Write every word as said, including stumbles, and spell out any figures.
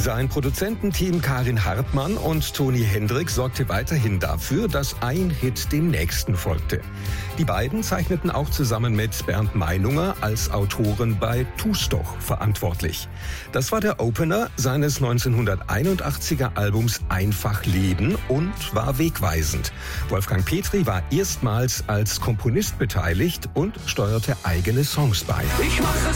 Sein Produzententeam Karin Hartmann und Toni Hendrik sorgte weiterhin dafür, dass ein Hit dem nächsten folgte. Die beiden zeichneten auch zusammen mit Bernd Meinunger als Autoren bei Tu's doch verantwortlich. Das war der Opener seines neunzehnhunderteinundachtziger Albums Einfach Leben und war wegweisend. Wolfgang Petri war erstmals als Komponist beteiligt und steuerte eigene Songs bei. Ich mache